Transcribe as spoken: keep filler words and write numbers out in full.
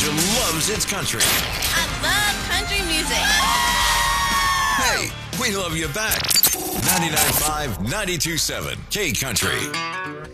Georgia loves its country. I love country music. Hey, we love you back. ninety-nine point five, ninety-two point seven, K Country.